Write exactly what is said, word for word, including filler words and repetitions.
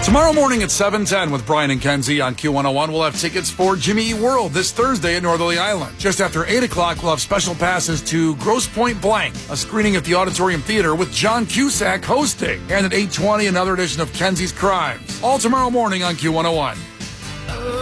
Tomorrow morning at seven ten with Brian and Kenzie on Q one oh one, we'll have tickets for Jimmy Eat World this Thursday at Northerly Island. Just after eight o'clock, we'll have special passes to Grosse Pointe Blank, a screening at the Auditorium Theater with John Cusack hosting. And at eight twenty, another edition of Kenzie's Crimes. All tomorrow morning on Q one oh one.